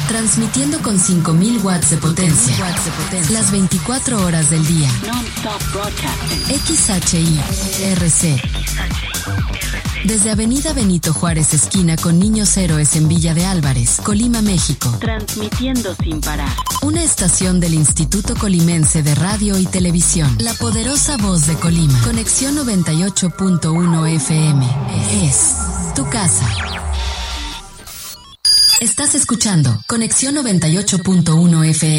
Transmitiendo con 5000 watts de potencia. Las 24 horas del día. Non-stop broadcasting. XHIRC. Desde Avenida Benito Juárez, esquina con Niños Héroes en Villa de Álvarez, Colima, México. Transmitiendo sin parar. Una estación del Instituto Colimense de Radio y Televisión. La poderosa voz de Colima. Conexión 98.1 FM. Es tu casa. Estás escuchando Conexión 98.1 FM.